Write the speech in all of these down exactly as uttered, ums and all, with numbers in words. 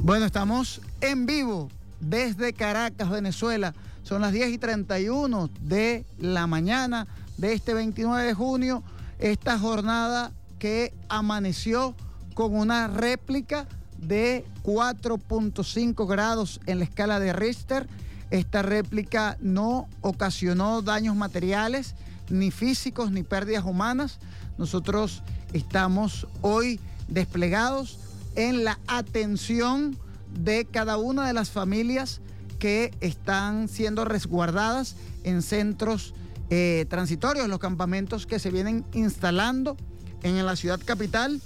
Bueno, estamos en vivo desde Caracas, Venezuela. Son las diez y treinta y uno de la mañana de este veintinueve de junio. Esta jornada que amaneció con una réplica de cuatro punto cinco grados en la escala de Richter. Esta réplica no ocasionó daños materiales, ni físicos, ni pérdidas humanas. Nosotros estamos hoy desplegados en la atención de cada una de las familias que están siendo resguardadas en centros eh, transitorios, los campamentos que se vienen instalando en la ciudad capital.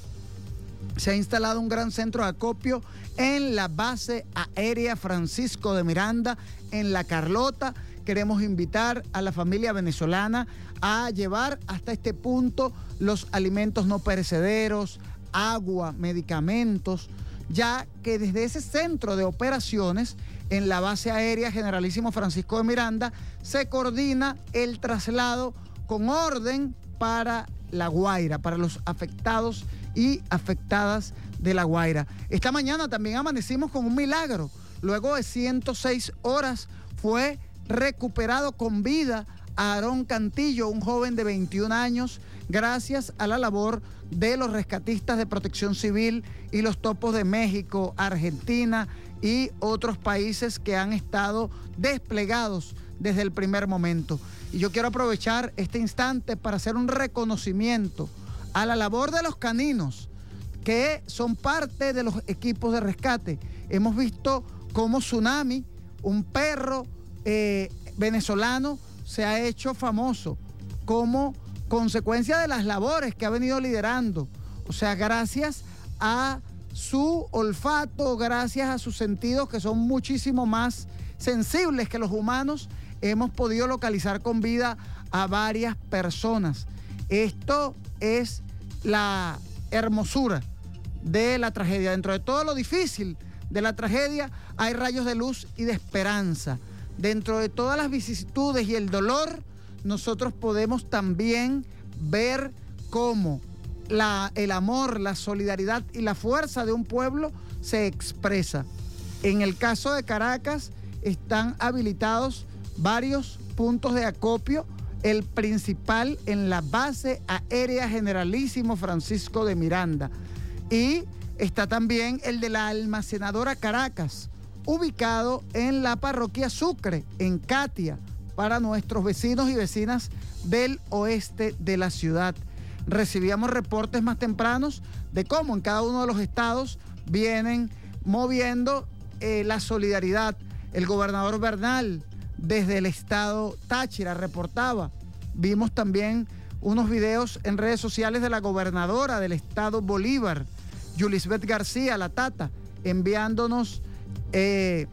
Se ha instalado un gran centro de acopio en la base aérea Francisco de Miranda, en La Carlota. Queremos invitar a la familia venezolana a llevar hasta este punto los alimentos no perecederos, agua, medicamentos, ya que desde ese centro de operaciones en la base aérea Generalísimo Francisco de Miranda se coordina el traslado con orden para La Guaira, para los afectados y afectadas de La Guaira. Esta mañana también amanecimos con un milagro. Luego de ciento seis horas fue recuperado con vida a Aarón Cantillo, un joven de veintiún años, gracias a la labor de los rescatistas de Protección Civil y los topos de México, Argentina y otros países que han estado desplegados desde el primer momento. Y yo quiero aprovechar este instante para hacer un reconocimiento a la labor de los caninos, que son parte de los equipos de rescate. Hemos visto cómo Tsunami, un perro eh, venezolano, se ha hecho famoso como consecuencia de las labores que ha venido liderando. O sea, gracias a su olfato, gracias a sus sentidos que son muchísimo más sensibles que los humanos, hemos podido localizar con vida a varias personas. Esto es la hermosura de la tragedia. Dentro de todo lo difícil de la tragedia hay rayos de luz y de esperanza. Dentro de todas las vicisitudes y el dolor, nosotros podemos también ver cómo la, el amor, la solidaridad y la fuerza de un pueblo se expresa. En el caso de Caracas están habilitados varios puntos de acopio, el principal en la base aérea Generalísimo Francisco de Miranda. Y está también el de la almacenadora Caracas, ubicado en la parroquia Sucre, en Catia, para nuestros vecinos y vecinas del oeste de la ciudad. Recibíamos reportes más tempranos de cómo en cada uno de los estados vienen moviendo eh, la solidaridad. El gobernador Bernal, desde el estado Táchira, reportaba. Vimos también unos videos en redes sociales de la gobernadora del estado Bolívar, Yulisbeth García, la Tata, enviándonos eh,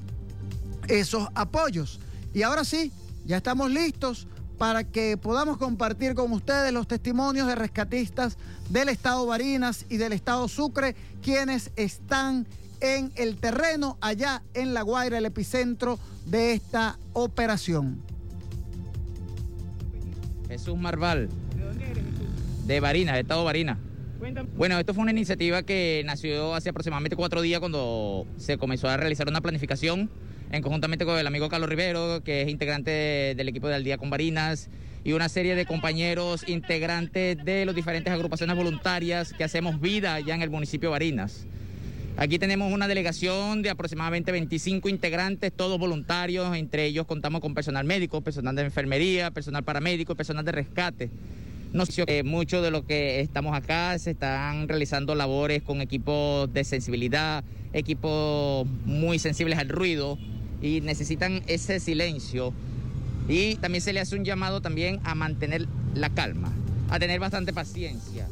esos apoyos. Y ahora sí, ya estamos listos para que podamos compartir con ustedes los testimonios de rescatistas del estado Barinas y del estado Sucre, quienes están en el terreno allá en La Guaira, el epicentro de esta operación. Jesús Marval. ¿De dónde eres, Jesús? De Barinas, de estado Barinas. Cuéntame. Bueno, esto fue una iniciativa que nació hace aproximadamente cuatro días cuando se comenzó a realizar una planificación en conjuntamente con el amigo Carlos Rivero, que es integrante de, del equipo de Al Día con Barinas, y una serie de compañeros integrantes de las diferentes agrupaciones voluntarias que hacemos vida allá en el municipio de Barinas. Aquí tenemos una delegación de aproximadamente veinticinco integrantes, todos voluntarios. Entre ellos contamos con personal médico, personal de enfermería, personal paramédico, personal de rescate. No sé que muchos de los que estamos acá se están realizando labores con equipos de sensibilidad, equipos muy sensibles al ruido y necesitan ese silencio. Y también se le hace un llamado también a mantener la calma, a tener bastante paciencia.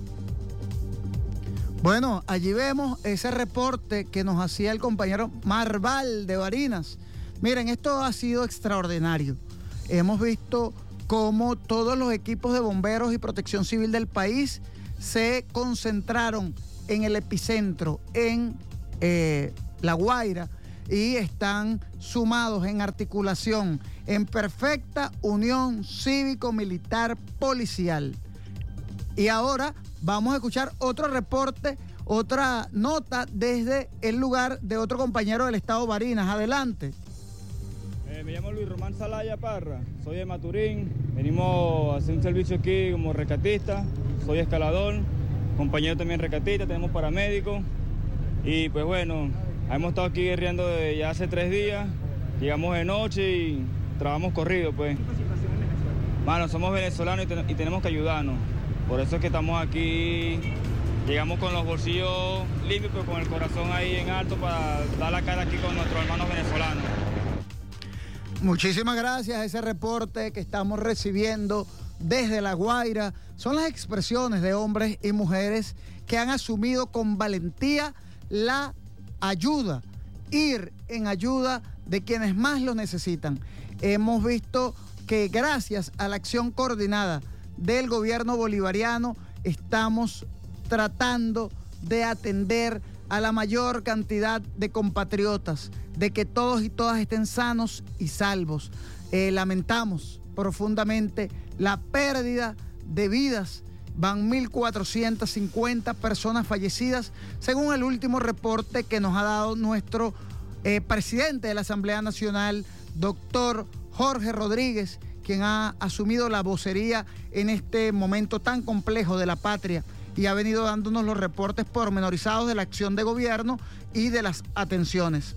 Bueno, allí vemos ese reporte que nos hacía el compañero Marval de Barinas. Miren, esto ha sido extraordinario. Hemos visto cómo todos los equipos de bomberos y protección civil del país se concentraron en el epicentro, en eh, La Guaira, y están sumados en articulación, en perfecta unión cívico-militar policial. Y ahora vamos a escuchar otro reporte, otra nota desde el lugar de otro compañero del estado Barinas. Adelante. Eh, me llamo Luis Román Salaya Parra, soy de Maturín, venimos a hacer un servicio aquí como rescatista, soy escalador, compañero también rescatista, tenemos paramédicos y pues bueno, hemos estado aquí guerreando desde ya hace tres días, llegamos de noche y trabajamos corrido pues. ¿Qué situación en Venezuela? Bueno, somos venezolanos y, ten y tenemos que ayudarnos, por eso es que estamos aquí, llegamos con los bolsillos limpios, pero con el corazón ahí en alto para dar la cara aquí con nuestros hermanos venezolanos. Muchísimas gracias. Ese reporte que estamos recibiendo desde La Guaira son las expresiones de hombres y mujeres que han asumido con valentía la ayuda, ir en ayuda de quienes más lo necesitan. Hemos visto que gracias a la acción coordinada del gobierno bolivariano estamos tratando de atender a la mayor cantidad de compatriotas, de que todos y todas estén sanos y salvos. Eh, lamentamos profundamente la pérdida de vidas. Van mil cuatrocientas cincuenta personas fallecidas, según el último reporte que nos ha dado nuestro eh, presidente de la Asamblea Nacional, doctor Jorge Rodríguez, quien ha asumido la vocería en este momento tan complejo de la patria y ha venido dándonos los reportes pormenorizados de la acción de gobierno y de las atenciones.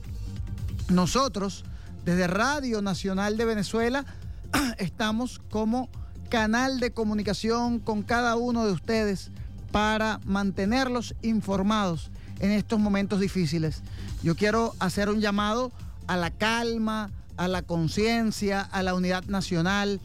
Nosotros, desde Radio Nacional de Venezuela, estamos como canal de comunicación con cada uno de ustedes para mantenerlos informados en estos momentos difíciles. Yo quiero hacer un llamado a la calma, a la conciencia, a la unidad nacional.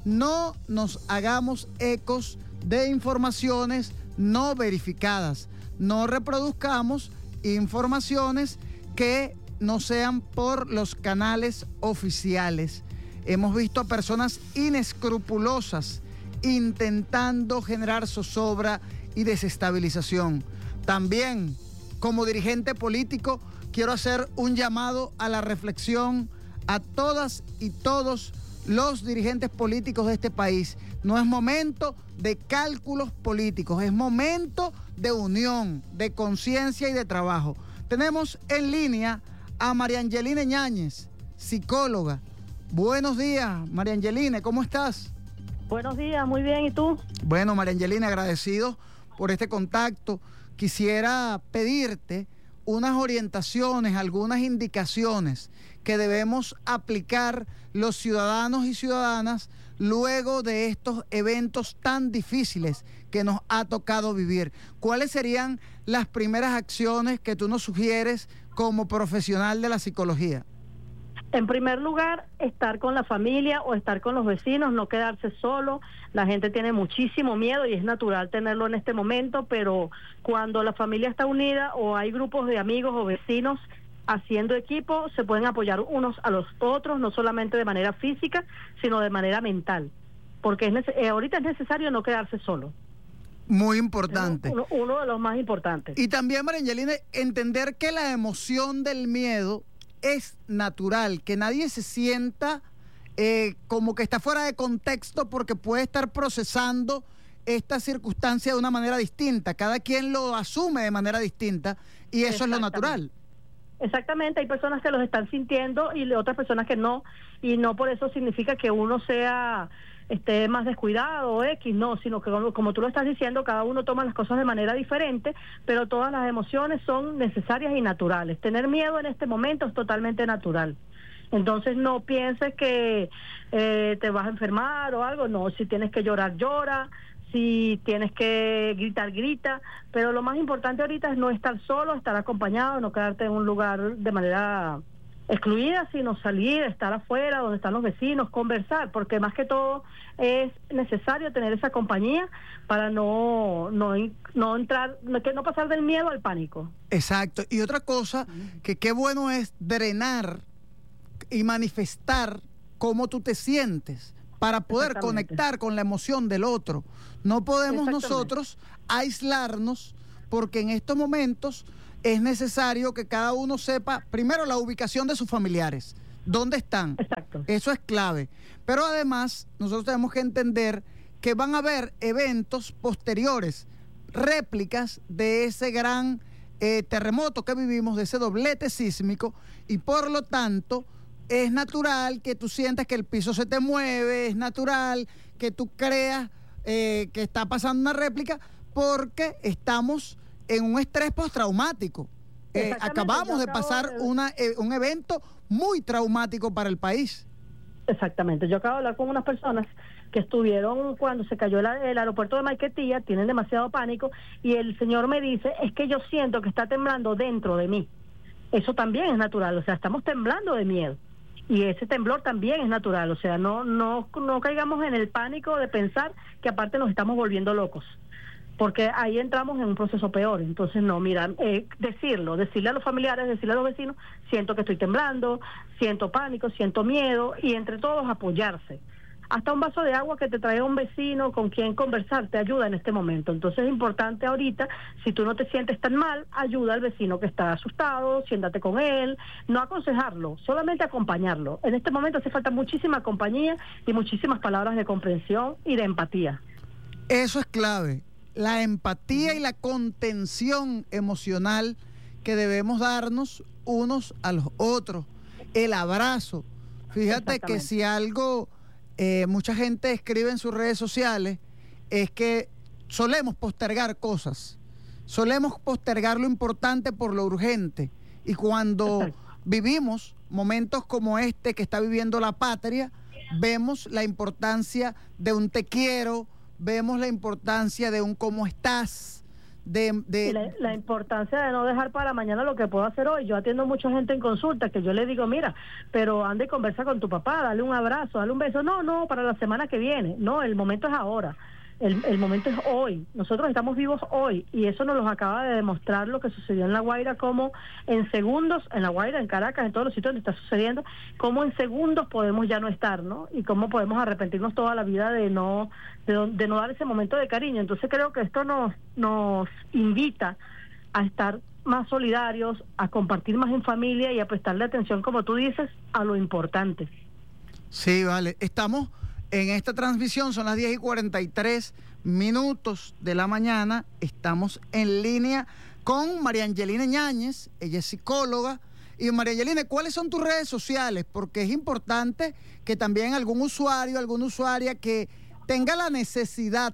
No nos hagamos ecos de informaciones no verificadas. No reproduzcamos informaciones que no sean por los canales oficiales. Hemos visto a personas inescrupulosas intentando generar zozobra y desestabilización. También, como dirigente político, quiero hacer un llamado a la reflexión a todas y todos los dirigentes políticos de este país. No es momento de cálculos políticos, es momento de unión, de conciencia y de trabajo. Tenemos en línea a María Angelina Ñáñez, psicóloga. Buenos días, María Angelina, ¿cómo estás? Buenos días, muy bien, ¿y tú? Bueno, María Angelina, agradecido por este contacto. Quisiera pedirte unas orientaciones, algunas indicaciones que debemos aplicar los ciudadanos y ciudadanas luego de estos eventos tan difíciles que nos ha tocado vivir. ¿Cuáles serían las primeras acciones que tú nos sugieres como profesional de la psicología? En primer lugar, estar con la familia o estar con los vecinos, no quedarse solo. La gente tiene muchísimo miedo y es natural tenerlo en este momento, pero cuando la familia está unida o hay grupos de amigos o vecinos haciendo equipo, se pueden apoyar unos a los otros, no solamente de manera física, sino de manera mental, porque es eh, ahorita es necesario no quedarse solo. Muy importante. Uno, uno de los más importantes. Y también, María Angelina, entender que la emoción del miedo es natural, que nadie se sienta eh, como que está fuera de contexto porque puede estar procesando esta circunstancia de una manera distinta. Cada quien lo asume de manera distinta y eso es lo natural. Exactamente, hay personas que los están sintiendo y otras personas que no, y no por eso significa que uno sea esté más descuidado o X, no, sino que como, como tú lo estás diciendo, cada uno toma las cosas de manera diferente, pero todas las emociones son necesarias y naturales. Tener miedo en este momento es totalmente natural. Entonces no pienses que eh, te vas a enfermar o algo, no, si tienes que llorar, llora, si tienes que gritar, grita, pero lo más importante ahorita es no estar solo, estar acompañado, no quedarte en un lugar de manera excluida, sino salir, estar afuera, donde están los vecinos, conversar, porque más que todo es necesario tener esa compañía para no no, no entrar, no, que no pasar del miedo al pánico. Exacto, y otra cosa, que qué bueno es drenar y manifestar cómo tú te sientes, para poder conectar con la emoción del otro. No podemos nosotros aislarnos, porque en estos momentos es necesario que cada uno sepa, primero, la ubicación de sus familiares, dónde están. Exacto. Eso es clave. Pero además, nosotros tenemos que entender que van a haber eventos posteriores réplicas de ese gran eh, terremoto que vivimos, de ese doblete sísmico, y por lo tanto es natural que tú sientas que el piso se te mueve, es natural que tú creas eh, que está pasando una réplica, porque estamos en un estrés postraumático. Eh, acabamos de pasar de... Una, eh, un evento muy traumático para el país. Exactamente. Yo acabo de hablar con unas personas que estuvieron cuando se cayó el, el aeropuerto de Maiquetía, tienen demasiado pánico, y el señor me dice, es que yo siento que está temblando dentro de mí. Eso también es natural, o sea, estamos temblando de miedo. Y ese temblor también es natural, o sea, no, no, no caigamos en el pánico de pensar que aparte nos estamos volviendo locos, porque ahí entramos en un proceso peor. Entonces, no, mira, eh, decirlo, decirle a los familiares, decirle a los vecinos, siento que estoy temblando, siento pánico, siento miedo, y entre todos apoyarse. Hasta un vaso de agua que te trae un vecino con quien conversar te ayuda en este momento. Entonces es importante ahorita, si tú no te sientes tan mal, ayuda al vecino que está asustado, siéntate con él, no aconsejarlo, solamente acompañarlo. En este momento hace falta muchísima compañía y muchísimas palabras de comprensión y de empatía. Eso es clave, la empatía y la contención emocional que debemos darnos unos a los otros, el abrazo. Fíjate que si algo... Eh, mucha gente escribe en sus redes sociales es que solemos postergar cosas, solemos postergar lo importante por lo urgente, y cuando Exacto. vivimos momentos como este que está viviendo la patria, vemos la importancia de un te quiero, vemos la importancia de un cómo estás, de, de... La, la importancia de no dejar para mañana lo que puedo hacer hoy. Yo atiendo mucha gente en consulta que yo le digo, mira, pero anda y conversa con tu papá, dale un abrazo, dale un beso. No, no, para la semana que viene. No, el momento es ahora. El, el momento es hoy. Nosotros estamos vivos hoy, y eso nos lo acaba de demostrar lo que sucedió en La Guaira, como en segundos, en La Guaira, en Caracas, en todos los sitios donde está sucediendo, cómo en segundos podemos ya no estar, ¿no? Y cómo podemos arrepentirnos toda la vida de no de, de no dar ese momento de cariño. Entonces creo que esto nos, nos invita a estar más solidarios, a compartir más en familia y a prestarle atención, como tú dices, a lo importante. Sí, vale. Estamos... En esta transmisión, son las diez y cuarenta y tres minutos de la mañana. Estamos en línea con María Angelina Ñáñez, ella es psicóloga. Y María Angelina, ¿cuáles son tus redes sociales? Porque es importante que también algún usuario, alguna usuaria que tenga la necesidad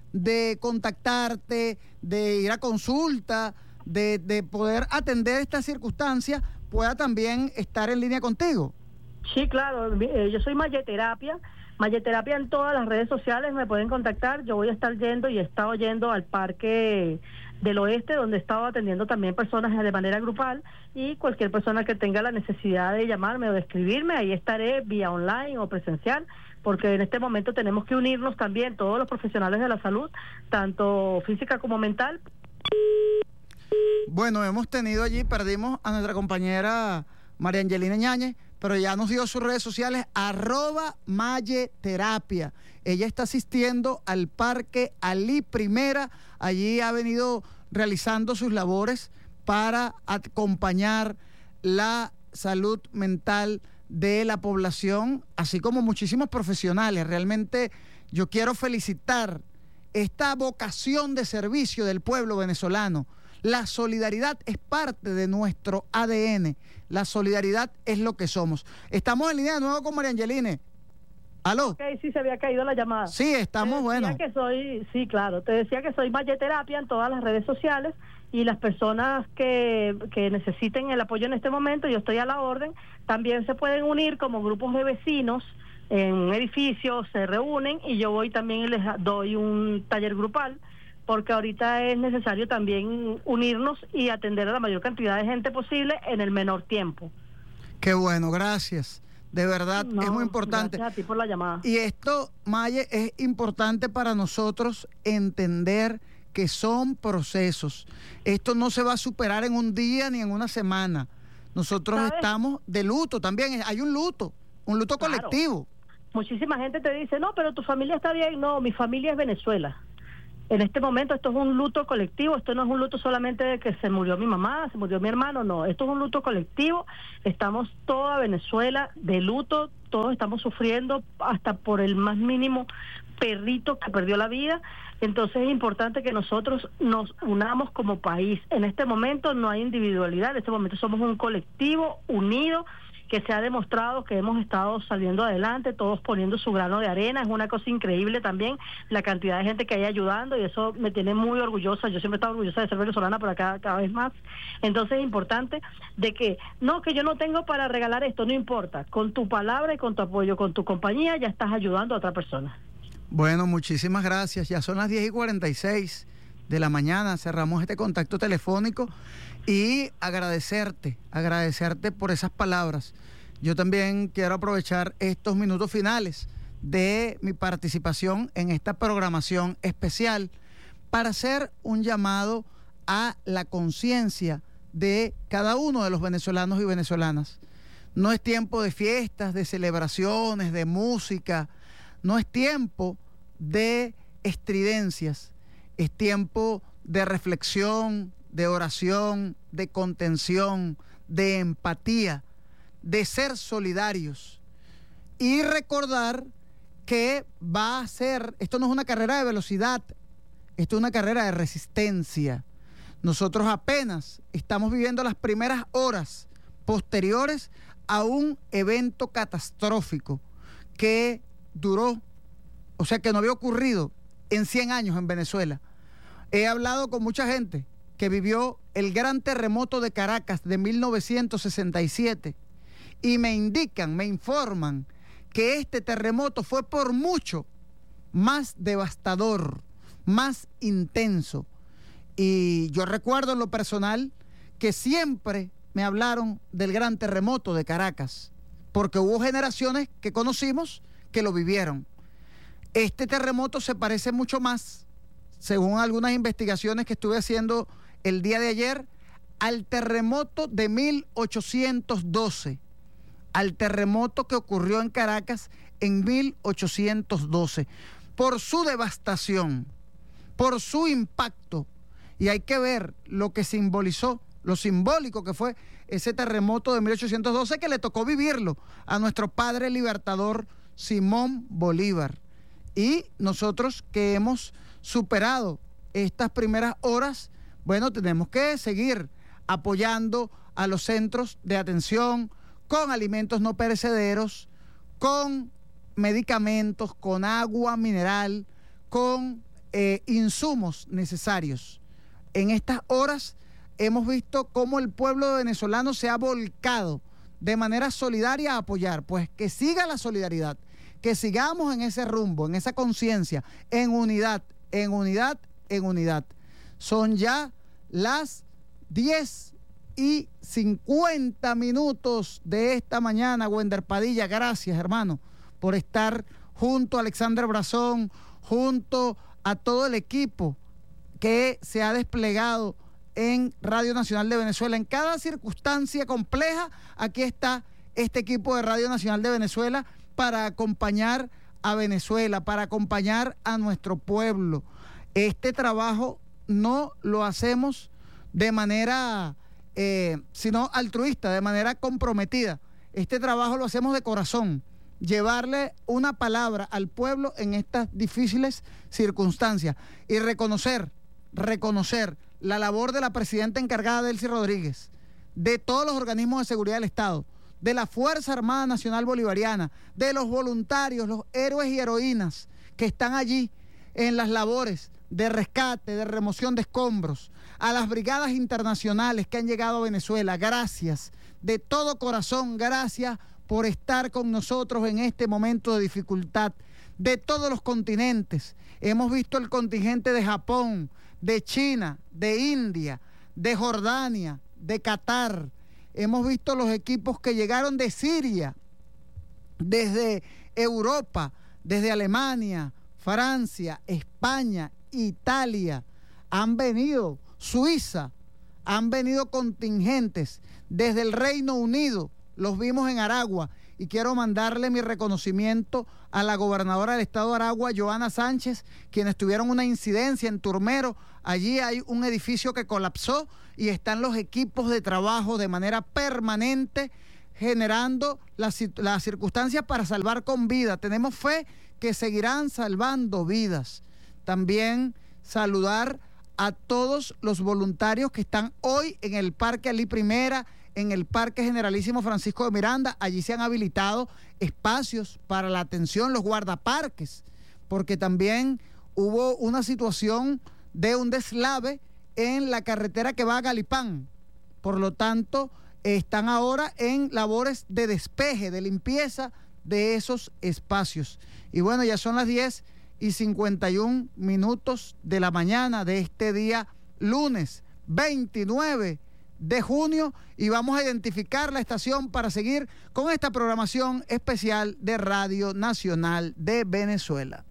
de contactarte, de ir a consulta, de, de poder atender estas circunstancias, pueda también estar en línea contigo. Sí, claro. Yo soy Mayeterapia. Mayeterapia en todas las redes sociales, me pueden contactar. Yo voy a estar yendo y he estado yendo al Parque del Oeste, donde he estado atendiendo también personas de manera grupal, y cualquier persona que tenga la necesidad de llamarme o de escribirme, ahí estaré vía online o presencial, porque en este momento tenemos que unirnos también todos los profesionales de la salud, tanto física como mental. Bueno, hemos tenido allí, perdimos a nuestra compañera María Angelina Ñáñez, pero ya nos dio sus redes sociales, arroba Mayeterapia. Ella está asistiendo al Parque Alí Primera, allí ha venido realizando sus labores para acompañar la salud mental de la población, así como muchísimos profesionales. Realmente yo quiero felicitar esta vocación de servicio del pueblo venezolano. La solidaridad es parte de nuestro A D N. La solidaridad es lo que somos. Estamos en línea de nuevo con María Angelina. ¿Aló? Ok, sí, se había caído la llamada. Sí, estamos, bueno. Que soy, sí, claro. Te decía que soy Mayeterapia en todas las redes sociales, y las personas que, que necesiten el apoyo en este momento, yo estoy a la orden. También se pueden unir como grupos de vecinos en un edificio, se reúnen, y yo voy también y les doy un taller grupal, porque ahorita es necesario también unirnos y atender a la mayor cantidad de gente posible en el menor tiempo. Qué bueno, gracias. De verdad, no, es muy importante. Gracias a ti por la llamada. Y esto, Maye, es importante para nosotros entender que son procesos. Esto no se va a superar en un día ni en una semana. Nosotros ¿Sabes? estamos de luto también. Hay un luto, un luto claro. colectivo. Muchísima gente te dice, no, pero tu familia está bien. No, mi familia es Venezuela. En este momento esto es un luto colectivo, esto no es un luto solamente de que se murió mi mamá, se murió mi hermano, no, esto es un luto colectivo, estamos toda Venezuela de luto, todos estamos sufriendo hasta por el más mínimo perrito que perdió la vida. Entonces es importante que nosotros nos unamos como país. En este momento no hay individualidad, en este momento somos un colectivo unido, que se ha demostrado que hemos estado saliendo adelante, todos poniendo su grano de arena. Es una cosa increíble también la cantidad de gente que hay ayudando, y eso me tiene muy orgullosa. Yo siempre he estado orgullosa de ser venezolana, pero cada, cada vez más. Entonces es importante de que, no, que yo no tengo para regalar esto, no importa. Con tu palabra y con tu apoyo, con tu compañía, ya estás ayudando a otra persona. Bueno, muchísimas gracias. Ya son las diez y cuarenta y seis de la mañana. Cerramos este contacto telefónico y agradecerte, agradecerte por esas palabras. Yo también quiero aprovechar estos minutos finales de mi participación en esta programación especial para hacer un llamado a la conciencia de cada uno de los venezolanos y venezolanas. No es tiempo de fiestas, de celebraciones, de música, no es tiempo de estridencias, es tiempo de reflexión, de oración, de contención, de empatía, de ser solidarios y recordar que va a ser, esto no es una carrera de velocidad, esto es una carrera de resistencia. Nosotros apenas estamos viviendo las primeras horas posteriores a un evento catastrófico que duró, o sea, que no había ocurrido en cien años en Venezuela. He hablado con mucha gente que vivió el gran terremoto de Caracas de mil novecientos sesenta y siete y me indican, me informan que este terremoto fue por mucho más devastador, más intenso. Y yo recuerdo en lo personal que siempre me hablaron del gran terremoto de Caracas, porque hubo generaciones que conocimos que lo vivieron. Este terremoto se parece mucho más, según algunas investigaciones que estuve haciendo el día de ayer, al terremoto de mil ochocientos doce, al terremoto que ocurrió en Caracas en mil ochocientos doce, por su devastación, por su impacto. Y hay que ver lo que simbolizó, lo simbólico que fue ese terremoto de mil ochocientos doce, que le tocó vivirlo a nuestro padre libertador Simón Bolívar. Y nosotros que hemos superado estas primeras horas, bueno, tenemos que seguir apoyando a los centros de atención con alimentos no perecederos, con medicamentos, con agua mineral, con eh, insumos necesarios. En estas horas hemos visto cómo el pueblo venezolano se ha volcado de manera solidaria a apoyar. Pues que siga la solidaridad, que sigamos en ese rumbo, en esa conciencia, en unidad, en unidad, en unidad. Son ya las diez y cincuenta minutos de esta mañana. Wender Padilla, gracias, hermano, por estar junto a Alexander Brazón, junto a todo el equipo que se ha desplegado en Radio Nacional de Venezuela. En cada circunstancia compleja, aquí está este equipo de Radio Nacional de Venezuela para acompañar a Venezuela, para acompañar a nuestro pueblo. Este trabajo no lo hacemos de manera, eh, sino altruista, de manera comprometida. Este trabajo lo hacemos de corazón, llevarle una palabra al pueblo en estas difíciles circunstancias y reconocer, reconocer la labor de la presidenta encargada, Delcy Rodríguez, de todos los organismos de seguridad del Estado, de la Fuerza Armada Nacional Bolivariana, de los voluntarios, los héroes y heroínas que están allí en las labores de rescate, de remoción de escombros, a las brigadas internacionales que han llegado a Venezuela. Gracias, de todo corazón, gracias por estar con nosotros en este momento de dificultad. De todos los continentes, hemos visto el contingente de Japón, de China, de India, de Jordania, de Qatar. Hemos visto los equipos que llegaron de Siria, desde Europa, desde Alemania, Francia, España, Italia. Han venido Suiza, han venido contingentes desde el Reino Unido, los vimos en Aragua, y quiero mandarle mi reconocimiento a la gobernadora del estado de Aragua, Joana Sánchez, quienes tuvieron una incidencia en Turmero. Allí hay un edificio que colapsó y están los equipos de trabajo de manera permanente generando las, las circunstancias para salvar con vida. Tenemos fe que seguirán salvando vidas. También saludar a todos los voluntarios que están hoy en el Parque Alí Primera, en el Parque Generalísimo Francisco de Miranda. Allí se han habilitado espacios para la atención, los guardaparques, porque también hubo una situación de un deslave en la carretera que va a Galipán. Por lo tanto, están ahora en labores de despeje, de limpieza de esos espacios. Y bueno, ya son las diez y cincuenta y un minutos de la mañana de este día lunes veintinueve de junio, y vamos a identificar la estación para seguir con esta programación especial de Radio Nacional de Venezuela.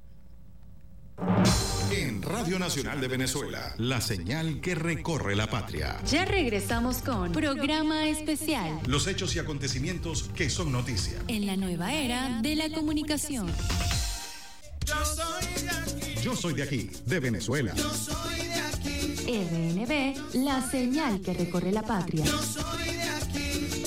En Radio Nacional de Venezuela, la señal que recorre la patria. Ya regresamos con Programa Especial. Los hechos y acontecimientos que son noticia. En la nueva era de la comunicación. Yo soy de aquí. Yo soy de aquí, de Venezuela. Yo soy de aquí. R N B, la señal que recorre la patria. Yo soy de aquí.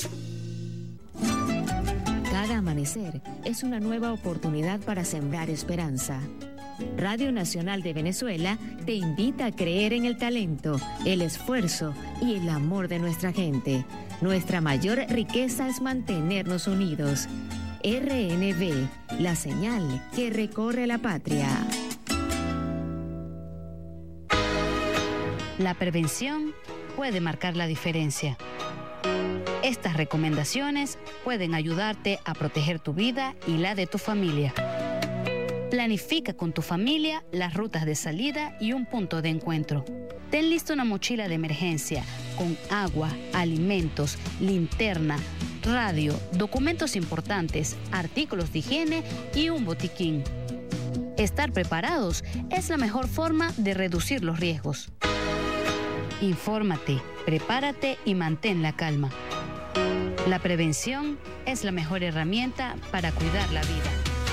Cada amanecer es una nueva oportunidad para sembrar esperanza. Radio Nacional de Venezuela te invita a creer en el talento, el esfuerzo y el amor de nuestra gente. Nuestra mayor riqueza es mantenernos unidos. R N B, la señal que recorre la patria. La prevención puede marcar la diferencia. Estas recomendaciones pueden ayudarte a proteger tu vida y la de tu familia. Planifica con tu familia las rutas de salida y un punto de encuentro. Ten lista una mochila de emergencia con agua, alimentos, linterna, radio, documentos importantes, artículos de higiene y un botiquín. Estar preparados es la mejor forma de reducir los riesgos. Infórmate, prepárate y mantén la calma. La prevención es la mejor herramienta para cuidar la vida.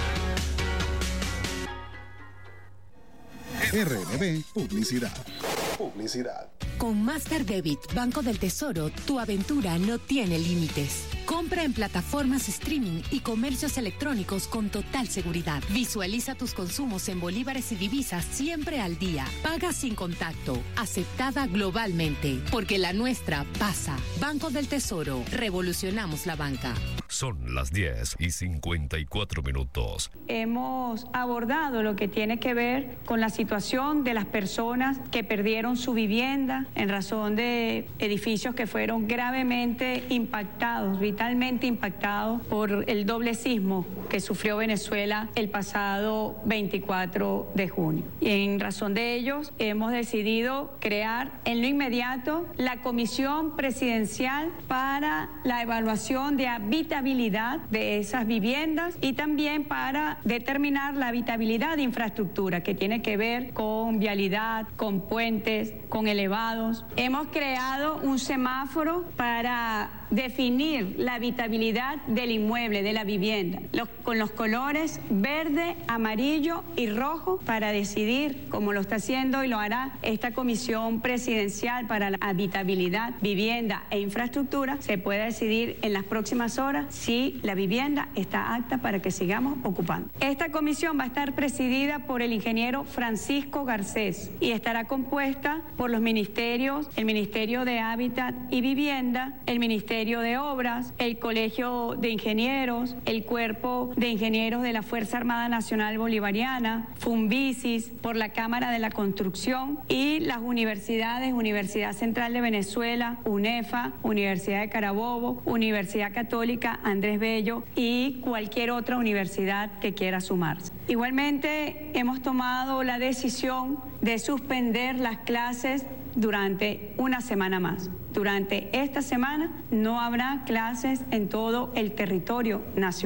R N B Publicidad. Publicidad. Con Master Debit Banco del Tesoro, tu aventura no tiene límites. Compra en plataformas streaming y comercios electrónicos con total seguridad. Visualiza tus consumos en bolívares y divisas siempre al día. Paga sin contacto. Aceptada globalmente. Porque la nuestra pasa. Banco del Tesoro. Revolucionamos la banca. Son las diez y cincuenta y cuatro minutos. Hemos abordado lo que tiene que ver con la situación de las personas que perdieron su vivienda en razón de edificios que fueron gravemente impactados, vitalmente impactados por el doble sismo que sufrió Venezuela el pasado veinticuatro de junio. Y en razón de ellos hemos decidido crear en lo inmediato la Comisión Presidencial para la evaluación de habitabilidad de esas viviendas y también para determinar la habitabilidad de infraestructura que tiene que ver con vialidad, con puentes, con elevados. Hemos creado un semáforo para definir la habitabilidad del inmueble, de la vivienda, los, con los colores verde, amarillo y rojo para decidir, como lo está haciendo y lo hará esta Comisión Presidencial para la Habitabilidad, Vivienda e Infraestructura, se puede decidir en las próximas horas si la vivienda está apta para que sigamos ocupando. Esta comisión va a estar presidida por el ingeniero Francisco Garcés y estará compuesta por los ministerios, el Ministerio de Hábitat y Vivienda, el Ministerio de Obras, el Colegio de Ingenieros, el Cuerpo de Ingenieros de la Fuerza Armada Nacional Bolivariana, Funvisis, por la Cámara de la Construcción y las universidades, Universidad Central de Venezuela, UNEFA, Universidad de Carabobo, Universidad Católica Andrés Bello y cualquier otra universidad que quiera sumarse. Igualmente, hemos tomado la decisión de suspender las clases durante una semana más. Durante esta semana no habrá clases en todo el territorio nacional.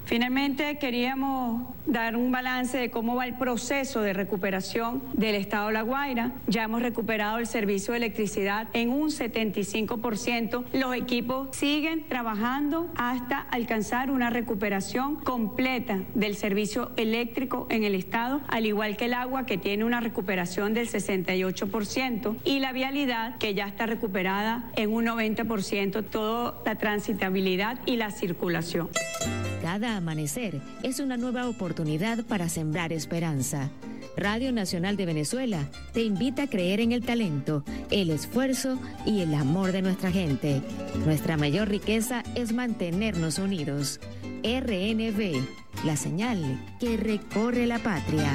Finalmente, queríamos dar un balance de cómo va el proceso de recuperación del estado de La Guaira. Ya hemos recuperado el servicio de electricidad en un setenta y cinco por ciento. Los equipos siguen trabajando hasta alcanzar una recuperación completa del servicio eléctrico en el estado, al igual que el agua, que tiene una recuperación del sesenta y ocho por ciento, y la vialidad, que ya está recuperada en un noventa por ciento, toda la transitabilidad y la circulación. Cada amanecer es una nueva oportunidad para sembrar esperanza. Radio Nacional de Venezuela te invita a creer en el talento, el esfuerzo y el amor de nuestra gente. Nuestra mayor riqueza es mantenernos unidos. R N V, la señal que recorre la patria.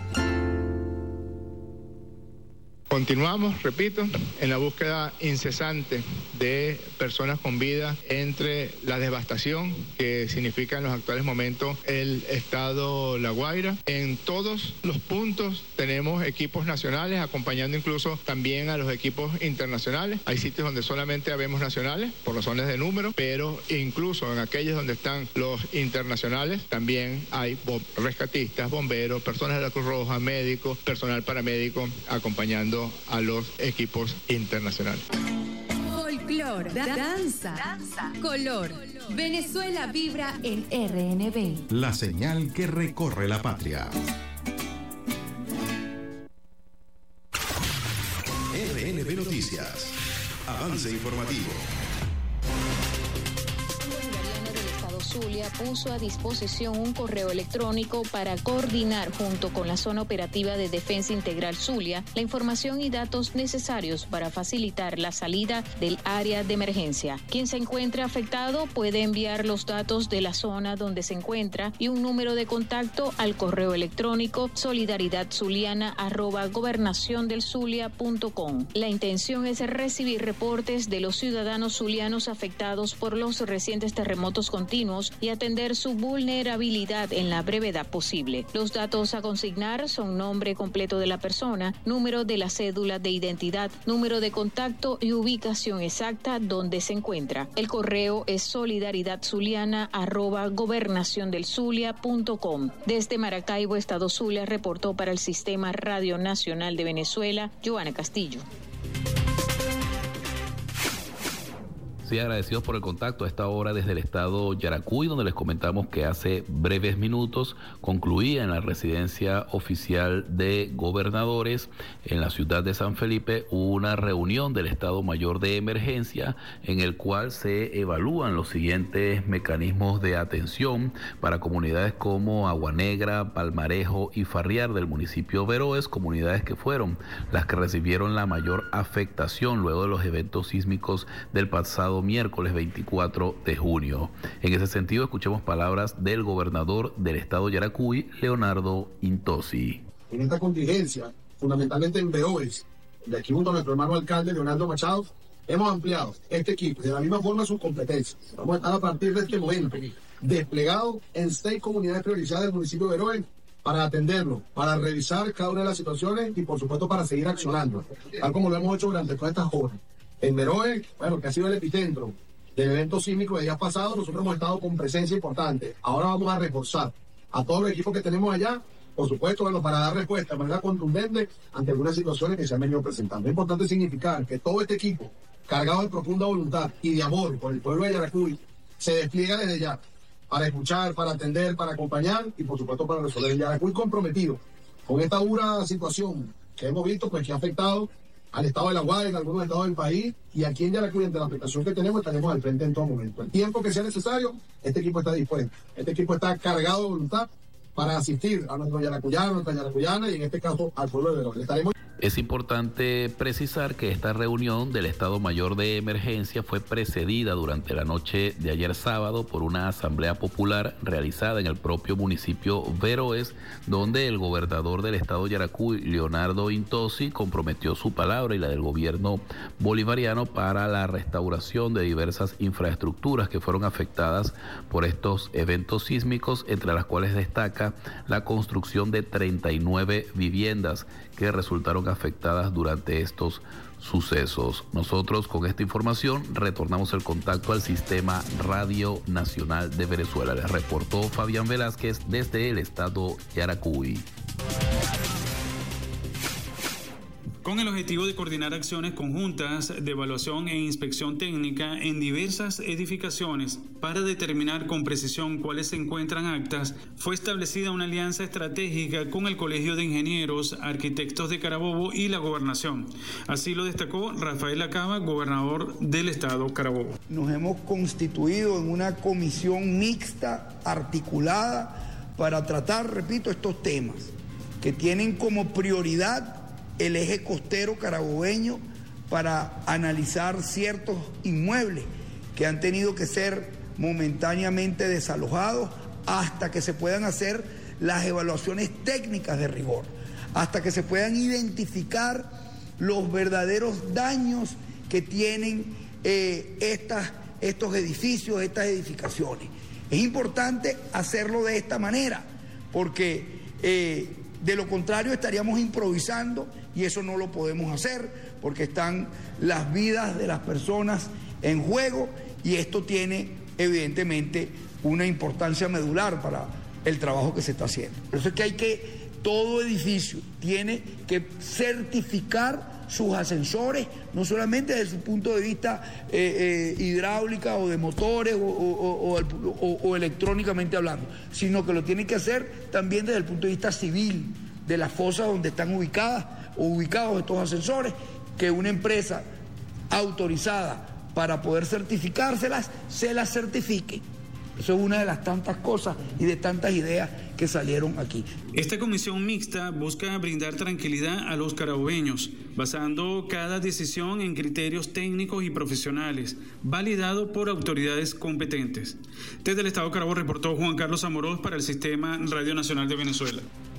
Continuamos, repito, en la búsqueda incesante de personas con vida entre la devastación que significa en los actuales momentos el estado La Guaira. En todos los puntos tenemos equipos nacionales acompañando incluso también a los equipos internacionales. Hay sitios donde solamente habemos nacionales por razones de número, pero incluso en aquellos donde están los internacionales también hay bom- rescatistas, bomberos, personas de la Cruz Roja, médicos, personal paramédico acompañando a los equipos internacionales. Folclor, da- danza, danza, color. Venezuela vibra en R N V. La señal que recorre la patria. R N V Noticias. Avance informativo. Zulia puso a disposición un correo electrónico para coordinar junto con la Zona Operativa de Defensa Integral Zulia la información y datos necesarios para facilitar la salida del área de emergencia. Quien se encuentre afectado puede enviar los datos de la zona donde se encuentra y un número de contacto al correo electrónico solidaridadzuliana arroba gobernaciondelzulia punto com. La intención es recibir reportes de los ciudadanos zulianos afectados por los recientes terremotos continuos y atender su vulnerabilidad en la brevedad posible. Los datos a consignar son nombre completo de la persona, número de la cédula de identidad, número de contacto y ubicación exacta donde se encuentra. El correo es solidaridadzuliana arroba gobernaciondelzulia punto com. Desde Maracaibo, Estado Zulia, reportó para el Sistema Radio Nacional de Venezuela, Joana Castillo. Sí, agradecidos por el contacto a esta hora desde el estado Yaracuy, donde les comentamos que hace breves minutos concluía en la residencia oficial de gobernadores en la ciudad de San Felipe una reunión del Estado Mayor de Emergencia en el cual se evalúan los siguientes mecanismos de atención para comunidades como Agua Negra, Palmarejo y Farriar del municipio Veroes, comunidades que fueron las que recibieron la mayor afectación luego de los eventos sísmicos del pasado miércoles veinticuatro de junio. En ese sentido, escuchemos palabras del gobernador del estado Yaracuy, Leonardo Intosi. En esta contingencia, fundamentalmente en Veroes, de aquí junto a nuestro hermano alcalde Leonardo Machado, hemos ampliado este equipo de la misma forma sus competencias. Vamos a estar a partir de este momento desplegados en seis comunidades priorizadas del municipio de Veroes para atenderlo, para revisar cada una de las situaciones y por supuesto para seguir accionando, tal como lo hemos hecho durante todas estas horas. En Veroes, bueno, que ha sido el epicentro del evento sísmico de días pasados, nosotros hemos estado con presencia importante. Ahora vamos a reforzar a todos los equipos que tenemos allá, por supuesto, bueno, para dar respuesta de manera contundente ante algunas situaciones que se han venido presentando. Es importante significar que todo este equipo, cargado de profunda voluntad y de amor por el pueblo de Yaracuy, se despliega desde ya para escuchar, para atender, para acompañar y, por supuesto, para resolver. El Yaracuy comprometido con esta dura situación que hemos visto, pues que ha afectado al estado de La Guaira, en algunos estados del país, y aquí en Yaracuy, ante la afectación que tenemos, estaremos al frente en todo momento. El tiempo que sea necesario, este equipo está dispuesto. Este equipo está cargado de voluntad para asistir a nuestros yaracuyanos, a nuestras yaracuyanas, y en este caso al pueblo de Veroes. Estaremos... Es importante precisar que esta reunión del Estado Mayor de Emergencia fue precedida durante la noche de ayer sábado por una asamblea popular realizada en el propio municipio Veroes, donde el gobernador del estado Yaracuy, Leonardo Intosi, comprometió su palabra y la del gobierno bolivariano para la restauración de diversas infraestructuras que fueron afectadas por estos eventos sísmicos, entre las cuales destaca la construcción de treinta y nueve viviendas que resultaron afectadas durante estos sucesos. Nosotros con esta información retornamos el contacto al Sistema Radio Nacional de Venezuela. Les reportó Fabián Velázquez desde el estado Yaracuy. Con el objetivo de coordinar acciones conjuntas de evaluación e inspección técnica en diversas edificaciones para determinar con precisión cuáles se encuentran aptas, fue establecida una alianza estratégica con el Colegio de Ingenieros, Arquitectos de Carabobo y la Gobernación. Así lo destacó Rafael Acaba, gobernador del estado Carabobo. Nos hemos constituido en una comisión mixta, articulada, para tratar, repito, estos temas que tienen como prioridad el eje costero carabobeño, para analizar ciertos inmuebles que han tenido que ser momentáneamente desalojados hasta que se puedan hacer las evaluaciones técnicas de rigor, hasta que se puedan identificar los verdaderos daños que tienen eh, estas, estos edificios, estas edificaciones. Es importante hacerlo de esta manera, porque eh, de lo contrario estaríamos improvisando, y eso no lo podemos hacer porque están las vidas de las personas en juego, y esto tiene evidentemente una importancia medular para el trabajo que se está haciendo. Por eso es que hay que, todo edificio tiene que certificar sus ascensores, no solamente desde su punto de vista eh, eh, hidráulica o de motores o, o, o, o, o electrónicamente hablando, sino que lo tiene que hacer también desde el punto de vista civil, de las fosas donde están ubicadas o ubicados estos ascensores, que una empresa autorizada para poder certificárselas se las certifique. Eso es una de las tantas cosas y de tantas ideas que salieron aquí. Esta comisión mixta busca brindar tranquilidad a los carabobeños, basando cada decisión en criterios técnicos y profesionales, validado por autoridades competentes. Desde el estado de Carabobo reportó Juan Carlos Amorós para el Sistema Radio Nacional de Venezuela.